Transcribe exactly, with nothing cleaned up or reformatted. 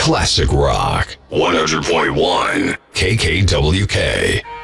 Classic Rock one hundred point one K K W K.